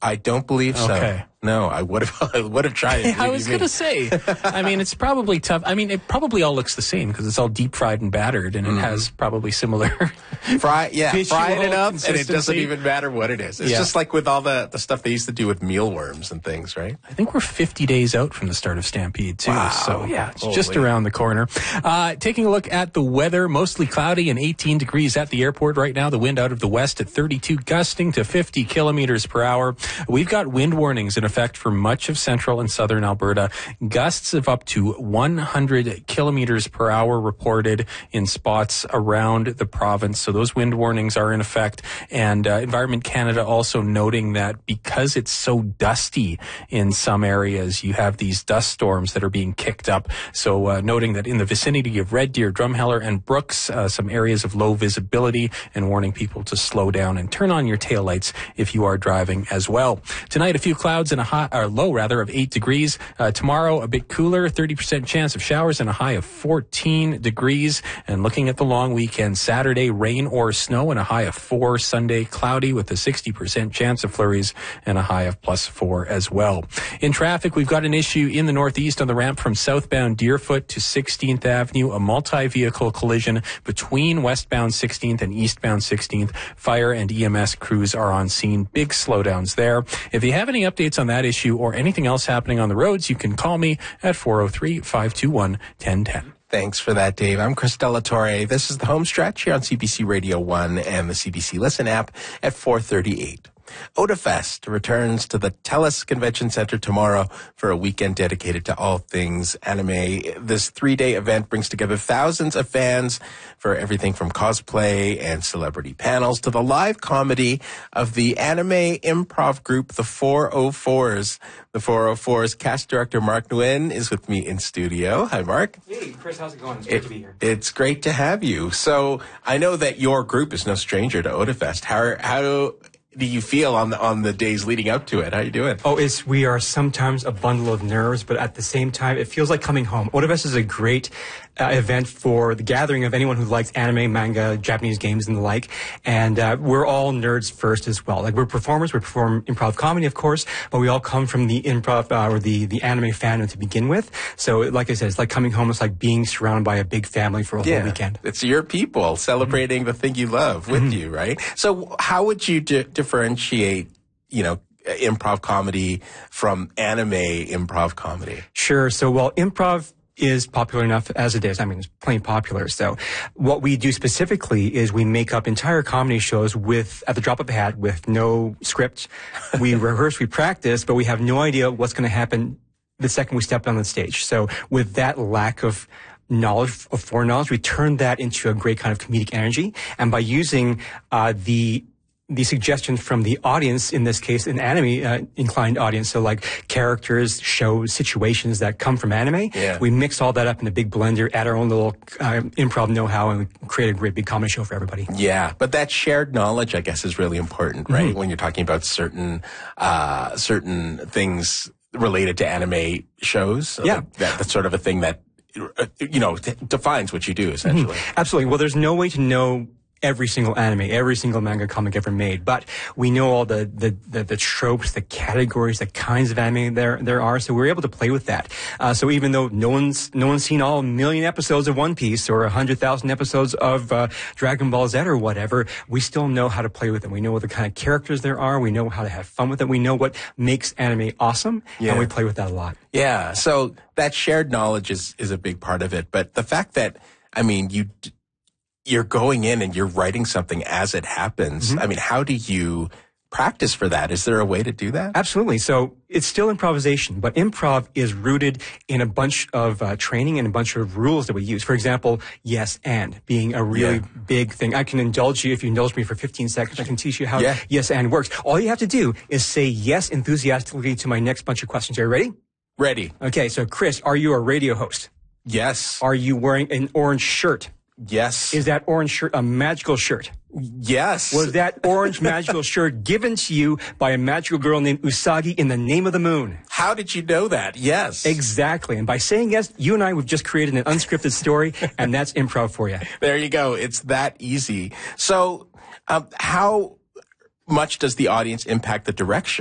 I don't believe so. Okay. No, I would have tried it. I was going to say, I mean, it's probably tough. I mean, it probably all looks the same because it's all deep fried and battered, and it has probably similar fry it enough, and it doesn't consistency. even matter what it is. It's just like with all the stuff they used to do with mealworms and things, right? I think we're 50 days out from the start of Stampede, too. Wow. So, yeah, it's Holy. just around the corner. Taking a look at the weather, mostly cloudy and 18 degrees at the airport right now. The wind out of the west at 32, gusting to 50 kilometers per hour. We've got wind warnings in effect for much of central and southern Alberta. Gusts of up to 100 kilometers per hour reported in spots around the province. So those wind warnings are in effect. And Environment Canada also noting that because it's so dusty in some areas, you have these dust storms that are being kicked up. So noting that in the vicinity of Red Deer, Drumheller, and Brooks, some areas of low visibility, and warning people to slow down and turn on your taillights if you are driving as well. Tonight, a few clouds and a low of 8 degrees. Tomorrow, a bit cooler, 30% chance of showers and a high of 14 degrees. And looking at the long weekend, Saturday, rain or snow and a high of 4. Sunday, cloudy with a 60% chance of flurries and a high of +4 as well. In traffic, we've got an issue in the northeast on the ramp from southbound Deerfoot to 16th Avenue, a multi-vehicle collision between westbound 16th and eastbound 16th. Fire and EMS crews are on scene. Big slowdowns there. If you have any updates on that issue or anything else happening on the roads, you can call me at 403-521-1010. Thanks for that, Dave. I'm Chris Delatorre. This is the home stretch here on CBC Radio 1 and the CBC Listen app at 4:38. OdaFest returns to the TELUS Convention Center tomorrow for a weekend dedicated to all things anime. This 3-day event brings together thousands of fans for everything from cosplay and celebrity panels to the live comedy of the anime improv group, the 404s. The 404s cast director Mark Nguyen is with me in studio. Hi, Mark. Hey, Chris, how's it going? It's great to be here. It's great to have you. So I know that your group is no stranger to OdaFest. How do you feel on the days leading up to it? How are you doing? We are sometimes a bundle of nerves, but at the same time, it feels like coming home. OdaFest is a great event for the gathering of anyone who likes anime, manga, Japanese games, and the like. And we're all nerds first as well. Like, we're performers. We perform improv comedy, of course, but we all come from the improv or the anime fandom to begin with. So, like I said, it's like coming home. It's like being surrounded by a big family for a whole weekend. It's your people celebrating the thing you love with you, right? So how would you differentiate, improv comedy from anime improv comedy? Sure. So, improv is popular enough as it is. I mean, it's plain popular. So what we do specifically is we make up entire comedy shows at the drop of a hat with no script. We rehearse, we practice, but we have no idea what's going to happen the second we step on the stage. So with that lack of knowledge, of foreknowledge, we turn that into a great kind of comedic energy. And by using the suggestions from the audience, in this case, an anime inclined audience, so like characters, shows, situations that come from anime. Yeah. We mix all that up in a big blender, add our own little improv know-how, and we create a great big comedy show for everybody. Yeah, but that shared knowledge, I guess, is really important, right? Mm-hmm. When you're talking about certain things related to anime shows. Yeah. That's sort of a thing that, defines what you do, essentially. Mm-hmm. Absolutely. Well, there's no way to know every single anime, every single manga comic ever made, but we know all the tropes, the categories, the kinds of anime there are, so we're able to play with that. So even though no one's seen all 1 million episodes of One Piece or 100,000 episodes of Dragon Ball Z or whatever, we still know how to play with them. We know what the kind of characters there are. We know how to have fun with it. We know what makes anime awesome, and we play with that a lot. Yeah, so that shared knowledge is a big part of it, but the fact that, you're going in and you're writing something as it happens. Mm-hmm. How do you practice for that? Is there a way to do that? Absolutely. So it's still improvisation, but improv is rooted in a bunch of training and a bunch of rules that we use. For example, yes and being a really big thing. I can indulge you. If you indulge me for 15 seconds, I can teach you how yes and works. All you have to do is say yes enthusiastically to my next bunch of questions. Are you ready? Ready. Okay. So Chris, are you a radio host? Yes. Are you wearing an orange shirt? Yes. Is that orange shirt a magical shirt? Yes. Was that orange magical shirt given to you by a magical girl named Usagi in the name of the moon? How did you know that? Yes. Exactly. And by saying yes, you and I, we've just created an unscripted story, and that's improv for you. There you go. It's that easy. So, how much does the audience impact the direction?